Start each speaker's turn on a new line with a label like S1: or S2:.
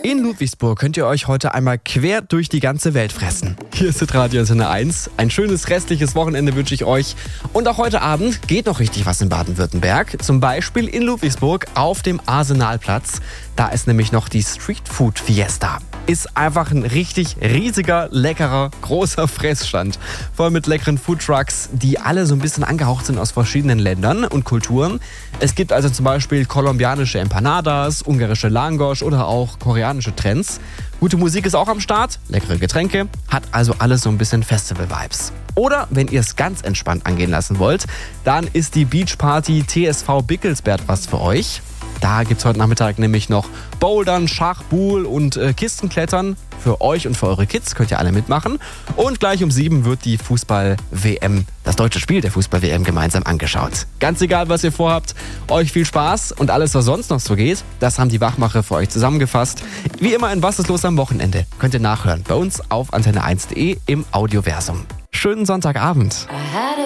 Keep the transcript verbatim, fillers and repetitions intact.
S1: In Ludwigsburg könnt ihr euch heute einmal quer durch die ganze Welt fressen. Hier ist Radio Antenne eins. Ein schönes restliches Wochenende wünsche ich euch. Und auch heute Abend geht noch richtig was in Baden-Württemberg. Zum Beispiel in Ludwigsburg auf dem Arsenalplatz. Da ist nämlich noch die Street Food Fiesta. Ist einfach ein richtig riesiger, leckerer, großer Fressstand. Voll mit leckeren Foodtrucks, die alle so ein bisschen angehaucht sind aus verschiedenen Ländern und Kulturen. Es gibt also zum Beispiel kolumbianische Empanadas, ungarische Langosch oder auch koreanische Trends. Gute Musik ist auch am Start, leckere Getränke, hat also alles so ein bisschen Festival-Vibes. Oder wenn ihr es ganz entspannt angehen lassen wollt, dann ist die Beachparty T S V Bickelsberg was für euch. Da gibt es heute Nachmittag nämlich noch Bouldern, Schach, Buhl und äh, Kistenklettern. Für euch und für eure Kids könnt ihr alle mitmachen. Und gleich um sieben wird die Fußball-W M, das deutsche Spiel der Fußball-W M, gemeinsam angeschaut. Ganz egal, was ihr vorhabt, euch viel Spaß und alles, was sonst noch so geht, das haben die Wachmacher für euch zusammengefasst. Wie immer in Was ist los am Wochenende? Könnt ihr nachhören bei uns auf antenne eins punkt de im Audioversum. Schönen Sonntagabend.